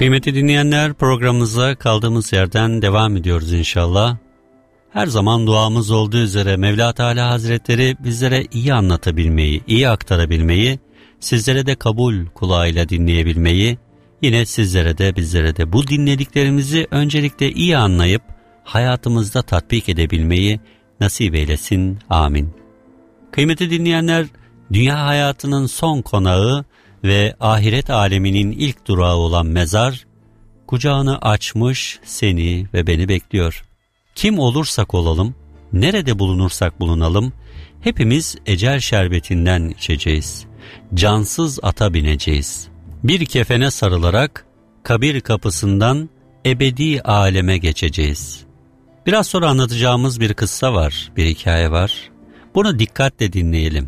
Kıymetli dinleyenler, programımıza kaldığımız yerden devam ediyoruz inşallah. Her zaman duamız olduğu üzere Mevla Teala Hazretleri bizlere iyi anlatabilmeyi, iyi aktarabilmeyi, sizlere de kabul kulağıyla dinleyebilmeyi, yine sizlere de bizlere de bu dinlediklerimizi öncelikle iyi anlayıp hayatımızda tatbik edebilmeyi nasip eylesin. Amin. Kıymetli dinleyenler, dünya hayatının son konağı ve ahiret aleminin ilk durağı olan mezar, kucağını açmış seni ve beni bekliyor. Kim olursak olalım, nerede bulunursak bulunalım, hepimiz ecel şerbetinden içeceğiz. Cansız ata bineceğiz. Bir kefene sarılarak kabir kapısından ebedi aleme geçeceğiz. Biraz sonra anlatacağımız bir kıssa var, bir hikaye var. Bunu dikkatle dinleyelim.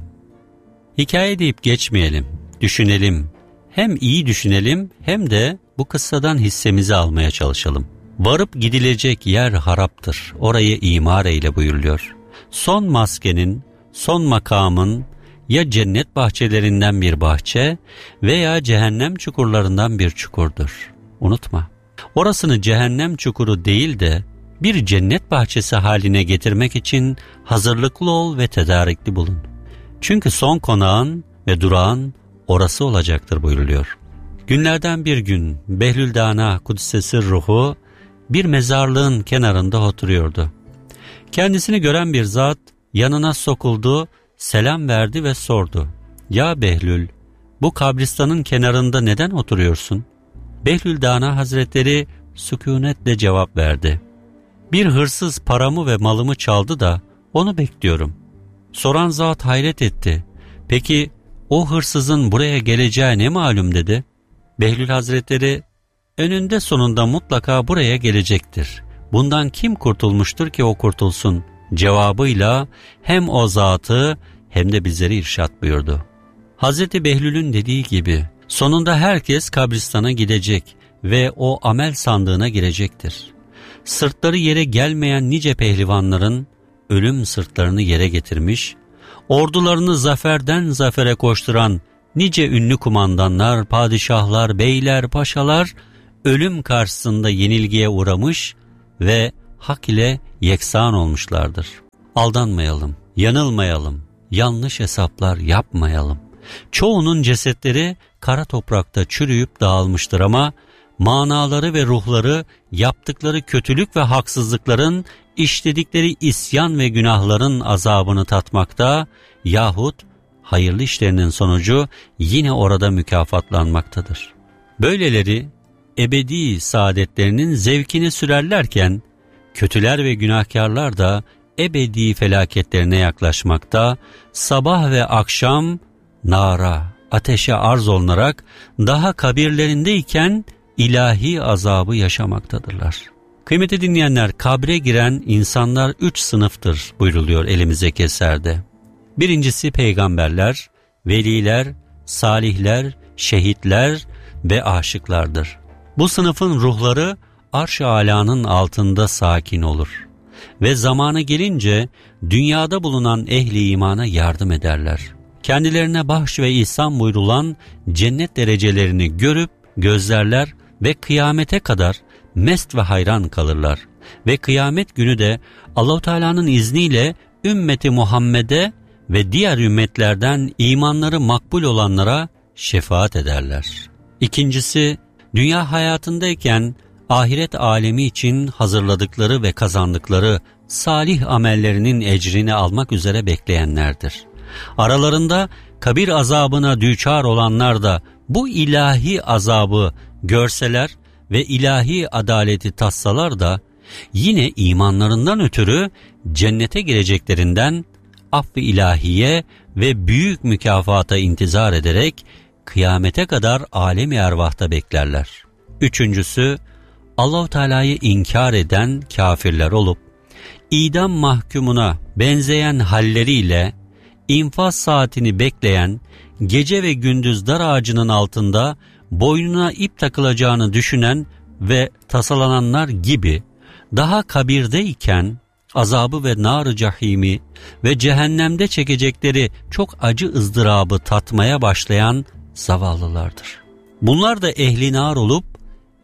Hikaye deyip geçmeyelim, düşünelim. Hem iyi düşünelim hem de bu kıssadan hissemizi almaya çalışalım. Varıp gidilecek yer haraptır, orayı imar eyle buyuruluyor. Son maskenin, son makamın ya cennet bahçelerinden bir bahçe veya cehennem çukurlarından bir çukurdur. Unutma, orasını cehennem çukuru değil de bir cennet bahçesi haline getirmek için hazırlıklı ol ve tedarikli bulun. Çünkü son konağın ve durağın orası olacaktır buyuruluyor. Günlerden bir gün Behlül Dana Kudsesi ruhu bir mezarlığın kenarında oturuyordu. Kendisini gören bir zat yanına sokuldu, selam verdi ve sordu. Ya Behlül, bu kabristanın kenarında neden oturuyorsun? Behlül Dana Hazretleri sükunetle cevap verdi. Bir hırsız paramı ve malımı çaldı da onu bekliyorum. Soran zat hayret etti. Peki o hırsızın buraya geleceği ne malum dedi. Behlül Hazretleri, önünde sonunda mutlaka buraya gelecektir. Bundan kim kurtulmuştur ki o kurtulsun cevabıyla hem o zatı hem de bizleri irşad buyurdu. Hazreti Behlül'ün dediği gibi sonunda herkes kabristana gidecek ve o amel sandığına girecektir. Sırtları yere gelmeyen nice pehlivanların ölüm sırtlarını yere getirmiş, ordularını zaferden zafere koşturan nice ünlü kumandanlar, padişahlar, beyler, paşalar ölüm karşısında yenilgiye uğramış ve hak ile yeksan olmuşlardır. Aldanmayalım, yanılmayalım, yanlış hesaplar yapmayalım. Çoğunun cesetleri kara toprakta çürüyüp dağılmıştır ama manaları ve ruhları yaptıkları kötülük ve haksızlıkların, işledikleri isyan ve günahların azabını tatmakta yahut hayırlı işlerinin sonucu yine orada mükafatlanmaktadır. Böyleleri ebedi saadetlerinin zevkini sürerlerken kötüler ve günahkarlar da ebedi felaketlerine yaklaşmakta, sabah ve akşam nara, ateşe arz olunarak daha kabirlerindeyken ilahi azabı yaşamaktadırlar. Kıymetli dinleyenler, kabre giren insanlar 3 sınıftır buyruluyor elimizdeki eserde. Birincisi peygamberler, veliler, salihler, şehitler ve aşıklardır. Bu sınıfın ruhları arş-ı âlânın altında sakin olur ve zamanı gelince dünyada bulunan ehli imana yardım ederler. Kendilerine bahş ve ihsan buyrulan cennet derecelerini görüp gözlerler ve kıyamete kadar mest ve hayran kalırlar. Ve kıyamet günü de Allah-u Teala'nın izniyle ümmeti Muhammed'e ve diğer ümmetlerden imanları makbul olanlara şefaat ederler. İkincisi, dünya hayatındayken ahiret alemi için hazırladıkları ve kazandıkları salih amellerinin ecrini almak üzere bekleyenlerdir. Aralarında kabir azabına düçar olanlar da bu ilahi azabı görseler ve ilahi adaleti tassalar da yine imanlarından ötürü cennete gireceklerinden affı ilahiye ve büyük mükafata intizar ederek kıyamete kadar alem-i ervahta beklerler. Üçüncüsü, Allah-u Teala'yı inkar eden kafirler olup idam mahkumuna benzeyen halleriyle infaz saatini bekleyen, gece ve gündüz dar ağacının altında boynuna ip takılacağını düşünen ve tasalananlar gibi daha kabirdeyken azabı ve nar-ı cahimi ve cehennemde çekecekleri çok acı ızdırabı tatmaya başlayan zavallılardır. Bunlar da ehli nar olup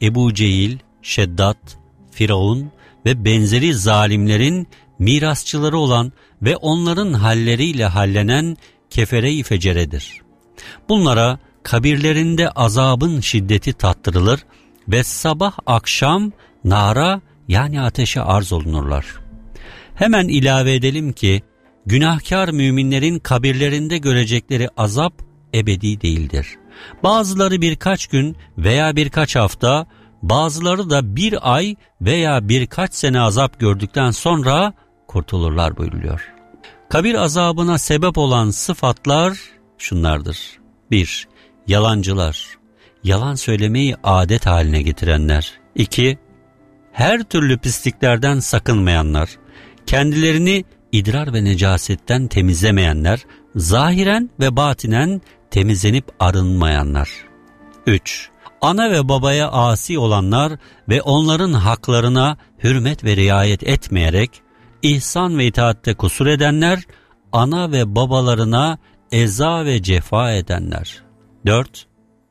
Ebu Cehil, Şeddat, Firavun ve benzeri zalimlerin mirasçıları olan ve onların halleriyle hallenen kefere-i feceredir. Bunlara kabirlerinde azabın şiddeti tattırılır ve sabah akşam nara yani ateşe arz olunurlar. Hemen ilave edelim ki günahkar müminlerin kabirlerinde görecekleri azap ebedi değildir. Bazıları birkaç gün veya birkaç hafta, bazıları da bir ay veya birkaç sene azap gördükten sonra kurtulurlar buyuruluyor. Kabir azabına sebep olan sıfatlar şunlardır. 1. Yalancılar, yalan söylemeyi adet haline getirenler. 2. Her türlü pisliklerden sakınmayanlar, kendilerini idrar ve necasetten temizlemeyenler, zahiren ve batinen temizlenip arınmayanlar. 3. Ana ve babaya asi olanlar ve onların haklarına hürmet ve riayet etmeyerek, ihsan ve itaatte kusur edenler, ana ve babalarına eza ve cefa edenler. 4.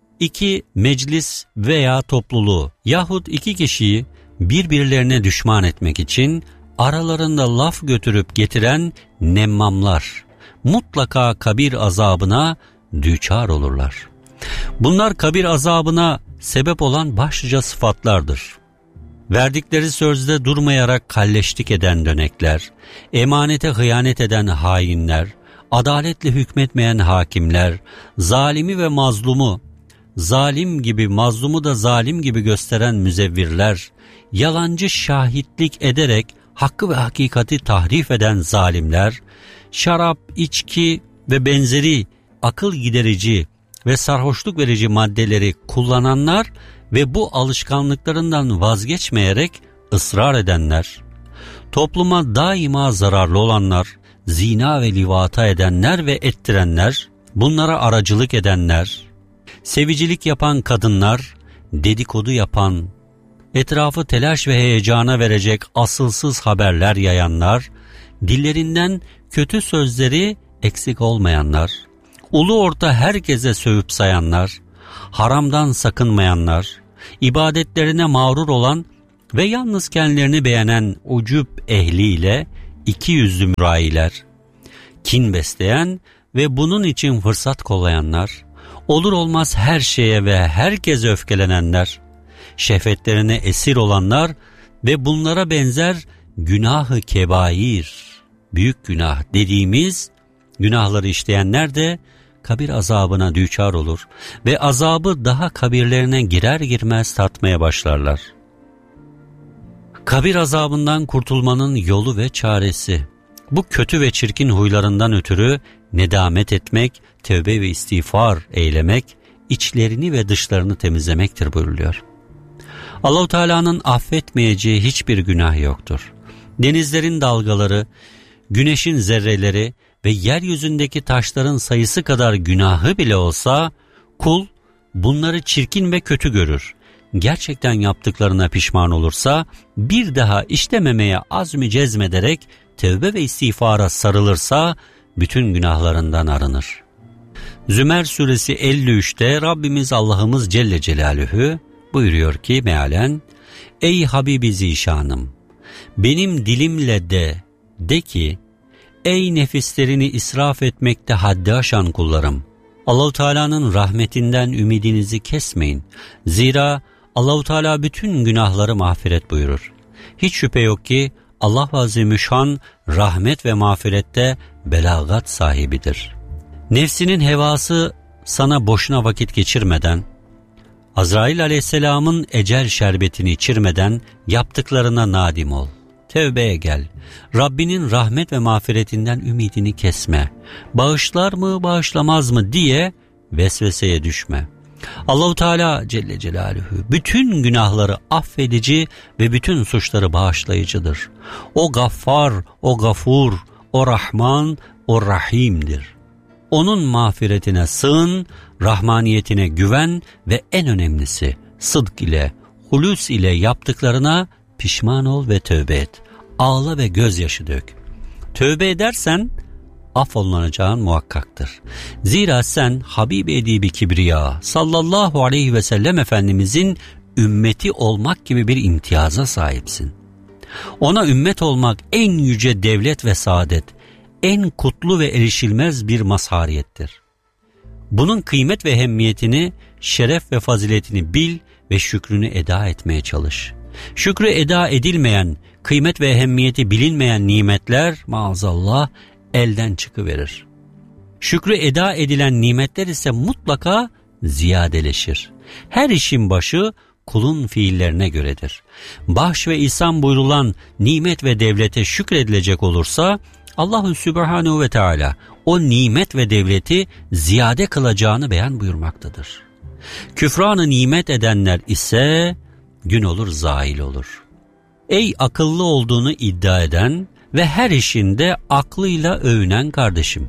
2 meclis veya topluluğu yahut 2 kişiyi birbirlerine düşman etmek için aralarında laf götürüp getiren nemmamlar mutlaka kabir azabına düçar olurlar. Bunlar kabir azabına sebep olan başlıca sıfatlardır. Verdikleri sözde durmayarak kalleşlik eden dönekler, emanete hıyanet eden hainler, adaletle hükmetmeyen hakimler, zalimi ve mazlumu, zalim gibi mazlumu da zalim gibi gösteren müzevvirler, yalancı şahitlik ederek hakkı ve hakikati tahrif eden zalimler, şarap, içki ve benzeri akıl giderici ve sarhoşluk verici maddeleri kullananlar ve bu alışkanlıklarından vazgeçmeyerek ısrar edenler, topluma daima zararlı olanlar, zina ve livata edenler ve ettirenler, bunlara aracılık edenler, sevicilik yapan kadınlar, dedikodu yapan, etrafı telaş ve heyecana verecek asılsız haberler yayanlar, dillerinden kötü sözleri eksik olmayanlar, ulu orta herkese sövüp sayanlar, haramdan sakınmayanlar, ibadetlerine mağrur olan ve yalnız kendilerini beğenen ucub ehliyle ikiyüzlü mürayiler, kin besleyen ve bunun için fırsat kollayanlar, olur olmaz her şeye ve herkese öfkelenenler, şehvetlerine esir olanlar ve bunlara benzer günah-ı kebair, büyük günah dediğimiz günahları işleyenler de kabir azabına düçar olur ve azabı daha kabirlerine girer girmez tatmaya başlarlar. Kabir azabından kurtulmanın yolu ve çaresi. Bu kötü ve çirkin huylarından ötürü nedamet etmek, tövbe ve istiğfar eylemek, içlerini ve dışlarını temizlemektir buyuruluyor. Allah-u Teala'nın affetmeyeceği hiçbir günah yoktur. Denizlerin dalgaları, güneşin zerreleri ve yeryüzündeki taşların sayısı kadar günahı bile olsa kul bunları çirkin ve kötü görür. Gerçekten yaptıklarına pişman olursa bir daha işlememeye azmi cezmederek tevbe ve istiğfara sarılırsa bütün günahlarından arınır. Zümer suresi 53'te Rabbimiz Allah'ımız Celle Celaluhu buyuruyor ki mealen, ey Habibi Zişanım, benim dilimle de ki, ey nefislerini israf etmekte haddi aşan kullarım, Allah-u Teala'nın rahmetinden ümidinizi kesmeyin. Zira Allah-u Teala bütün günahları mağfiret buyurur. Hiç şüphe yok ki Allah Azimüşşan rahmet ve mağfirette belagat sahibidir. Nefsinin hevası sana boşuna vakit geçirmeden, Azrail aleyhisselamın ecel şerbetini içirmeden yaptıklarına nadim ol. Tevbeye gel. Rabbinin rahmet ve mağfiretinden ümidini kesme. Bağışlar mı, bağışlamaz mı diye vesveseye düşme. Allah-u Teala Celle Celaluhu bütün günahları affedici ve bütün suçları bağışlayıcıdır. O Gaffar, o Gafur, o Rahman, o Rahim'dir. Onun mağfiretine sığın, rahmaniyetine güven ve en önemlisi sıdk ile, hulus ile yaptıklarına pişman ol ve tövbe et. Ağla ve gözyaşı dök. Tövbe edersen affolunacağın muhakkaktır. Zira sen Habib-i Edib-i Kibriya sallallahu aleyhi ve sellem Efendimizin ümmeti olmak gibi bir imtiyaza sahipsin. Ona ümmet olmak en yüce devlet ve saadet, en kutlu ve erişilmez bir mazhariyettir. Bunun kıymet ve ehemmiyetini, şeref ve faziletini bil ve şükrünü eda etmeye çalış. Şükrü eda edilmeyen, kıymet ve ehemmiyeti bilinmeyen nimetler maazallah elden çıkıverir. Şükrü eda edilen nimetler ise mutlaka ziyadeleşir. Her işin başı kulun fiillerine göredir. Bahş ve ihsan buyurulan nimet ve devlete şükredilecek olursa Allahu Sübhanehu ve Teala o nimet ve devleti ziyade kılacağını beyan buyurmaktadır. Küfranı nimet edenler ise gün olur zail olur. Ey akıllı olduğunu iddia eden ve her işinde aklıyla övünen kardeşim!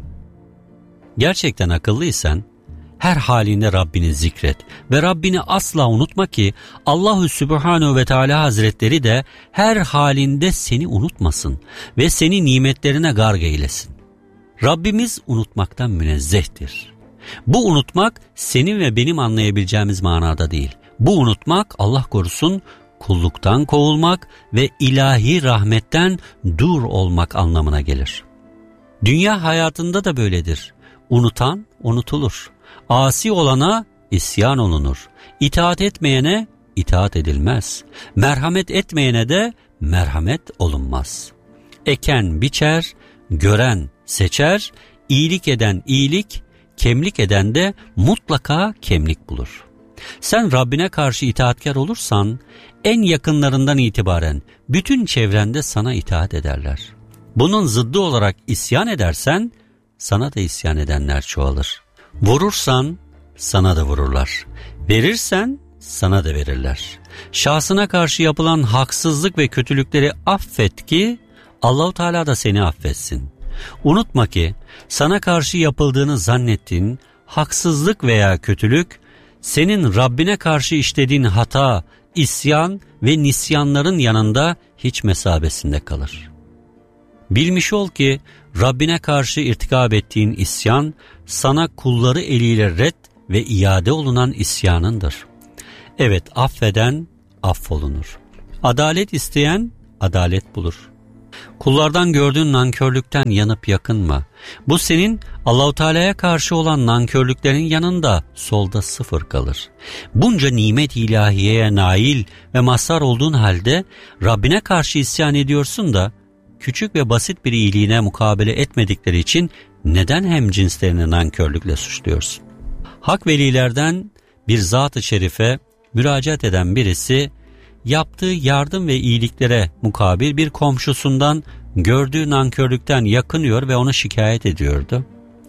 Gerçekten akıllıysan her halinde Rabbini zikret ve Rabbini asla unutma ki Allahu Sübhanehu ve Teala Hazretleri de her halinde seni unutmasın ve seni nimetlerine garg eylesin. Rabbimiz unutmaktan münezzehtir. Bu unutmak senin ve benim anlayabileceğimiz manada değil. Bu unutmak Allah korusun kulluktan kovulmak ve ilahi rahmetten dur olmak anlamına gelir. Dünya hayatında da böyledir. Unutan unutulur. Asi olana isyan olunur. İtaat etmeyene itaat edilmez. Merhamet etmeyene de merhamet olunmaz. Eken biçer, gören seçer, iyilik eden iyilik, kemlik eden de mutlaka kemlik bulur. Sen Rabbine karşı itaatkar olursan en yakınlarından itibaren bütün çevrende sana itaat ederler. Bunun zıddı olarak isyan edersen sana da isyan edenler çoğalır. Vurursan sana da vururlar. Verirsen sana da verirler. Şahsına karşı yapılan haksızlık ve kötülükleri affet ki Allah-u Teala da seni affetsin. Unutma ki sana karşı yapıldığını zannettiğin haksızlık veya kötülük senin Rabbine karşı işlediğin hata, isyan ve nisyanların yanında hiç mesabesinde kalır. Bilmiş ol ki Rabbine karşı irtikab ettiğin isyan sana kulları eliyle red ve iade olunan isyanındır. Evet, affeden affolunur. Adalet isteyen adalet bulur. Kullardan gördüğün nankörlükten yanıp yakınma. Bu senin Allah-u Teala'ya karşı olan nankörlüklerin yanında solda sıfır kalır. Bunca nimet ilahiyeye nail ve mazhar olduğun halde Rabbine karşı isyan ediyorsun da küçük ve basit bir iyiliğine mukabele etmedikleri için neden hemcinslerini nankörlükle suçluyorsun? Hak velilerden bir zat-ı şerife müracaat eden birisi yaptığı yardım ve iyiliklere mukabil bir komşusundan gördüğü nankörlükten yakınıyor ve onu şikayet ediyordu.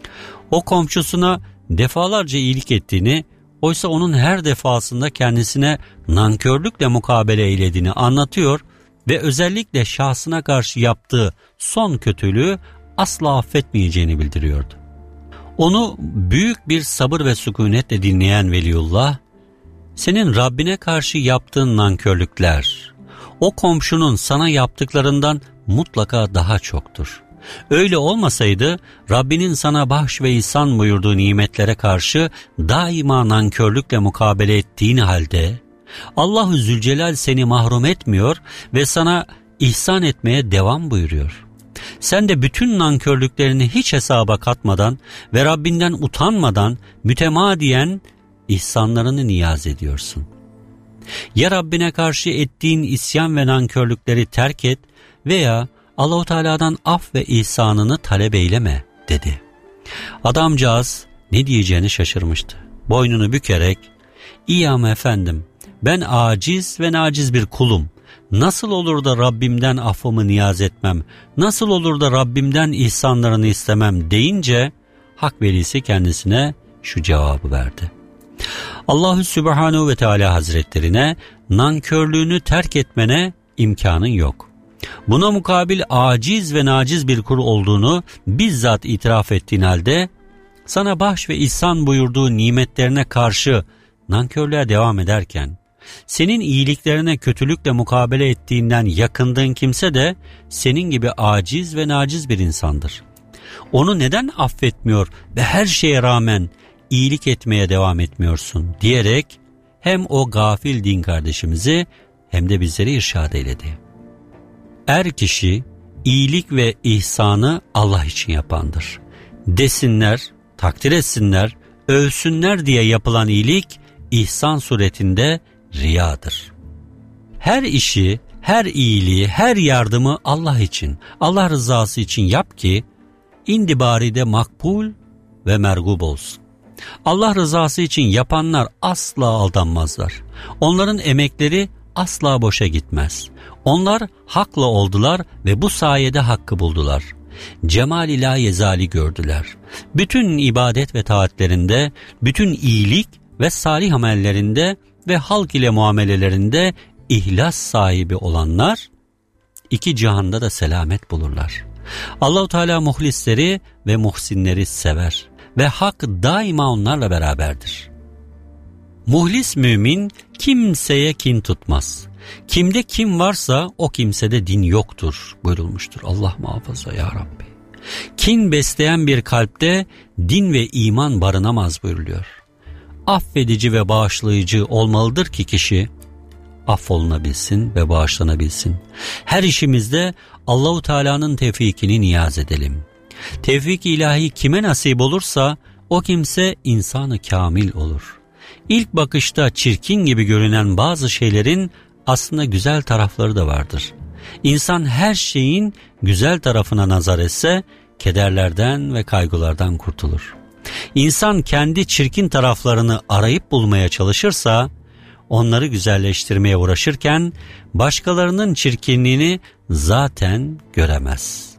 O komşusuna defalarca iyilik ettiğini, oysa onun her defasında kendisine nankörlükle mukabele eylediğini anlatıyor ve özellikle şahsına karşı yaptığı son kötülüğü asla affetmeyeceğini bildiriyordu. Onu büyük bir sabır ve sükunetle dinleyen Veliullah, senin Rabbine karşı yaptığın nankörlükler, o komşunun sana yaptıklarından mutlaka daha çoktur. Öyle olmasaydı Rabbinin sana bahş ve ihsan buyurduğu nimetlere karşı daima nankörlükle mukabele ettiğin halde Allah-u Zülcelal seni mahrum etmiyor ve sana ihsan etmeye devam buyuruyor. Sen de bütün nankörlüklerini hiç hesaba katmadan ve Rabbinden utanmadan mütemadiyen ihsanlarını niyaz ediyorsun. Ya Rabbine karşı ettiğin isyan ve nankörlükleri terk et veya Allah-u Teala'dan af ve ihsanını talep eyleme dedi. Adamcağız ne diyeceğini şaşırmıştı. Boynunu bükerek, iyi ama efendim ben aciz ve naciz bir kulum. Nasıl olur da Rabbimden affımı niyaz etmem, nasıl olur da Rabbimden ihsanlarını istemem deyince hak velisi kendisine şu cevabı verdi. Allahü Sübhanehu ve Teala Hazretlerine nankörlüğünü terk etmene imkanın yok. Buna mukabil aciz ve naciz bir kul olduğunu bizzat itiraf ettiğin halde sana bahş ve ihsan buyurduğu nimetlerine karşı nankörlüğe devam ederken senin iyiliklerine kötülükle mukabele ettiğinden yakındığın kimse de senin gibi aciz ve naciz bir insandır. Onu neden affetmiyor ve her şeye rağmen iyilik etmeye devam etmiyorsun diyerek hem o gafil din kardeşimizi hem de bizleri irşad eyledi. Er kişi iyilik ve ihsanı Allah için yapandır. Desinler, takdir etsinler, övsünler diye yapılan iyilik, ihsan suretinde riyadır. Her işi, her iyiliği, her yardımı Allah için, Allah rızası için yap ki, indibaride makbul ve mergub olsun. Allah rızası için yapanlar asla aldanmazlar. Onların emekleri asla boşa gitmez. Onlar hakla oldular ve bu sayede hakkı buldular. Cemal-i la yezali gördüler. Bütün ibadet ve taatlerinde, bütün iyilik ve salih amellerinde ve halk ile muamelelerinde ihlas sahibi olanlar iki cihanda da selamet bulurlar. Allah-u Teala muhlisleri ve muhsinleri sever ve hak daima onlarla beraberdir. Muhlis mümin kimseye kin tutmaz. Kimde kim varsa o kimsede din yoktur buyurulmuştur. Allah muhafaza ya Rabbi. Kin besleyen bir kalpte din ve iman barınamaz buyuruluyor. Affedici ve bağışlayıcı olmalıdır ki kişi affolunabilsin ve bağışlanabilsin. Her işimizde Allah-u Teala'nın tevfikini niyaz edelim. Tevfik ilahi kime nasip olursa o kimse insanı kamil olur. İlk bakışta çirkin gibi görünen bazı şeylerin aslında güzel tarafları da vardır. İnsan her şeyin güzel tarafına nazar etse kederlerden ve kaygılardan kurtulur. İnsan kendi çirkin taraflarını arayıp bulmaya çalışırsa onları güzelleştirmeye uğraşırken başkalarının çirkinliğini zaten göremez.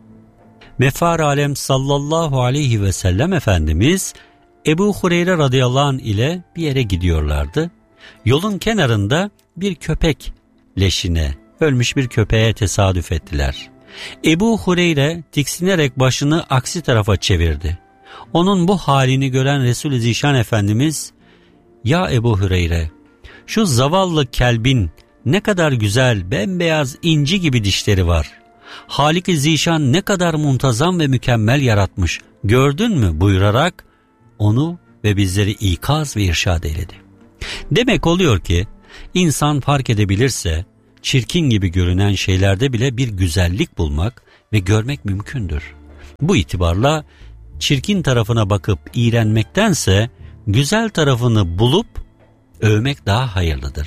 Mefar alem sallallahu aleyhi ve sellem Efendimiz Ebu Hureyre radıyallahu anh ile bir yere gidiyorlardı. Yolun kenarında bir köpek leşine, ölmüş bir köpeğe tesadüf ettiler. Ebu Hureyre tiksinerek başını aksi tarafa çevirdi. Onun bu halini gören Resul-i Zişan Efendimiz, "Ya Ebu Hureyre, şu zavallı kelbin ne kadar güzel, bembeyaz inci gibi dişleri var. Halik-i Zişan ne kadar muntazam ve mükemmel yaratmış, gördün mü?" buyurarak onu ve bizleri ikaz ve irşad eyledi. Demek oluyor ki insan fark edebilirse çirkin gibi görünen şeylerde bile bir güzellik bulmak ve görmek mümkündür. Bu itibarla çirkin tarafına bakıp iğrenmektense güzel tarafını bulup övmek daha hayırlıdır.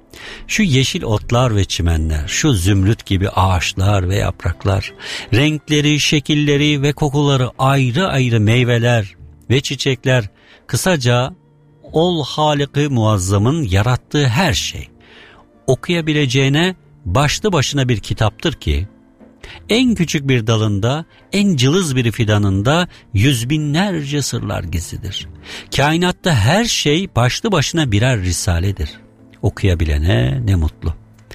Şu yeşil otlar ve çimenler, şu zümrüt gibi ağaçlar ve yapraklar, renkleri, şekilleri ve kokuları ayrı ayrı meyveler ve çiçekler, kısaca ol Halik-i Muazzam'ın yarattığı her şey, okuyabileceğine başlı başına bir kitaptır ki, en küçük bir dalında, en cılız bir fidanında yüz binlerce sırlar gizlidir. Kainatta her şey başlı başına birer risaledir. Okuyabilene ne mutlu.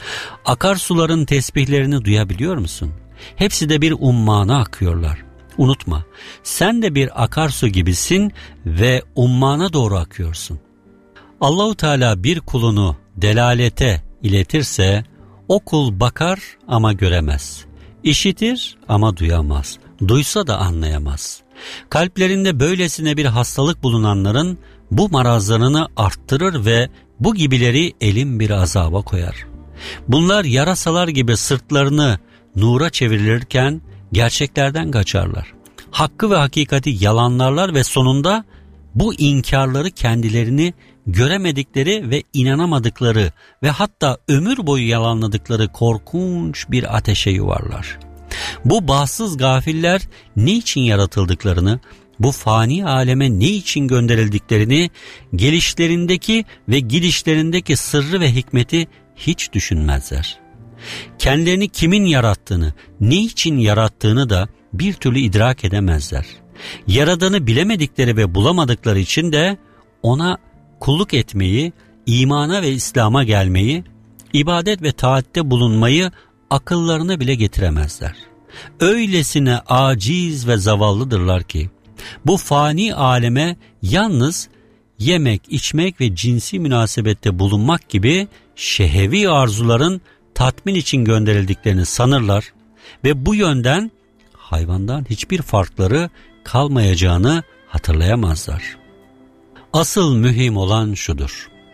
Akarsuların tesbihlerini duyabiliyor musun? Hepsi de bir ummana akıyorlar. Unutma, sen de bir akarsu gibisin ve ummana doğru akıyorsun. Allah-u Teala bir kulunu delalete iletirse o kul bakar ama göremez. İşitir ama duyamaz. Duysa da anlayamaz. Kalplerinde böylesine bir hastalık bulunanların bu marazlarını arttırır ve bu gibileri elin bir azaba koyar. Bunlar yarasalar gibi sırtlarını nura çevirilirken gerçeklerden kaçarlar. Hakkı ve hakikati yalanlarlar ve sonunda bu inkarları kendilerini göremedikleri ve inanamadıkları ve hatta ömür boyu yalanladıkları korkunç bir ateşe yuvarlar. Bu bahtsız gafiller ne için yaratıldıklarını, bu fani aleme ne için gönderildiklerini, gelişlerindeki ve gidişlerindeki sırrı ve hikmeti hiç düşünmezler. Kendilerini kimin yarattığını, ne için yarattığını da bir türlü idrak edemezler. Yaradanı bilemedikleri ve bulamadıkları için de ona kulluk etmeyi, imana ve İslam'a gelmeyi, ibadet ve taatte bulunmayı akıllarına bile getiremezler. Öylesine aciz ve zavallıdırlar ki bu fani aleme yalnız yemek, içmek ve cinsi münasebette bulunmak gibi şehevi arzuların tatmin için gönderildiklerini sanırlar ve bu yönden hayvandan hiçbir farkları kalmayacağını hatırlayamazlar. Asıl mühim olan şudur: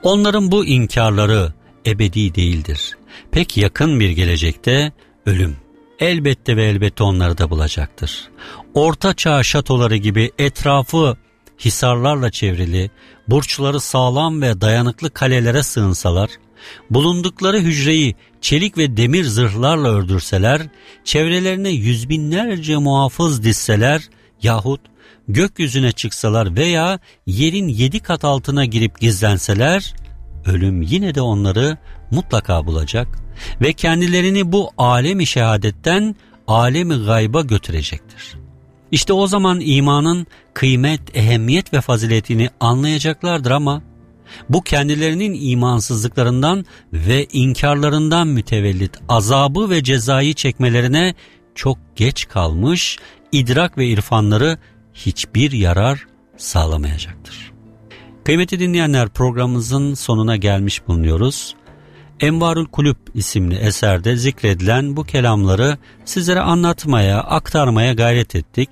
Onların bu inkarları ebedi değildir. Pek yakın bir gelecekte ölüm elbette ve elbette onları da bulacaktır. Orta Çağ şatoları gibi etrafı hisarlarla çevrili, burçları sağlam ve dayanıklı kalelere sığınsalar, bulundukları hücreyi çelik ve demir zırhlarla ördürseler, çevrelerine yüz binlerce muhafız dizseler yahut gökyüzüne çıksalar veya yerin 7 kat altına girip gizlenseler, ölüm yine de onları mutlaka bulacak ve kendilerini bu alemi şehadetten alemi gayba götürecektir. İşte o zaman imanın kıymet, ehemmiyet ve faziletini anlayacaklardır ama bu kendilerinin imansızlıklarından ve inkarlarından mütevellit azabı ve cezayı çekmelerine çok geç kalmış, idrak ve irfanları hiçbir yarar sağlamayacaktır. Kıymetli dinleyenler, programımızın sonuna gelmiş bulunuyoruz. Envarul Kulüp isimli eserde zikredilen bu kelamları sizlere anlatmaya, aktarmaya gayret ettik.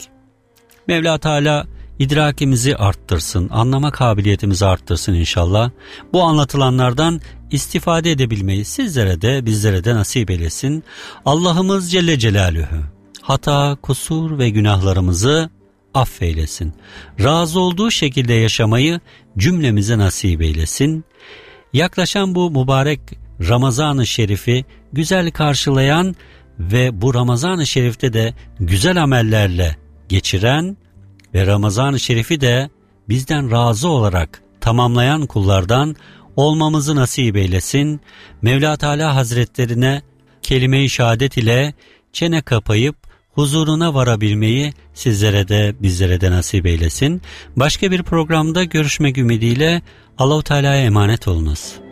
Mevla Teala idrakimizi arttırsın, anlama kabiliyetimizi arttırsın inşallah. Bu anlatılanlardan istifade edebilmeyi sizlere de bizlere de nasip eylesin. Allah'ımız Celle Celaluhu hata, kusur ve günahlarımızı affeylesin. Razı olduğu şekilde yaşamayı cümlemize nasip eylesin. Yaklaşan bu mübarek Ramazan-ı Şerif'i güzel karşılayan ve bu Ramazan-ı Şerif'te de güzel amellerle geçiren ve Ramazan-ı Şerif'i de bizden razı olarak tamamlayan kullardan olmamızı nasip eylesin. Mevla Teala Hazretlerine kelime-i şehadet ile çene kapayıp huzuruna varabilmeyi sizlere de bizlere de nasip eylesin. Başka bir programda görüşmek ümidiyle Allah-u Teala'ya emanet olunuz.